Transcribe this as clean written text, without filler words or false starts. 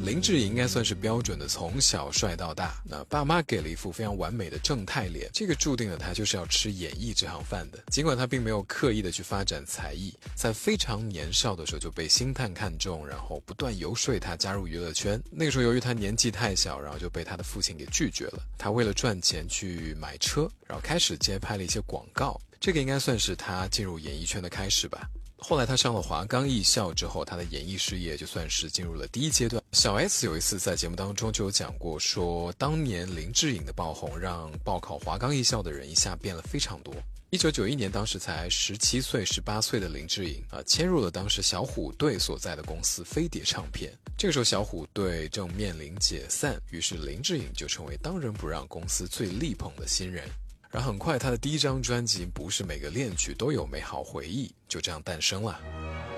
林志颖应该算是标准的从小帅到大，那爸妈给了一副非常完美的正太脸，这个注定了他就是要吃演艺这行饭的。尽管他并没有刻意的去发展才艺，在非常年少的时候就被星探看中，然后不断游说他加入娱乐圈。那个时候由于他年纪太小，然后就被他的父亲给拒绝了。他为了赚钱去买车，然后开始接拍了一些广告，这个应该算是他进入演艺圈的开始吧。后来他上了华冈艺校之后，他的演艺事业就算是进入了第一阶段。小 S 有一次在节目当中就有讲过，说当年林志颖的爆红让报考华冈艺校的人一下变了非常多。1991年，当时才17岁、18岁的林志颖迁入了当时小虎队所在的公司飞碟唱片。这个时候小虎队正面临解散，于是林志颖就成为当仁不让公司最力捧的新人。然后很快他的第一张专辑《不是每个恋曲都有美好回忆》就这样诞生了。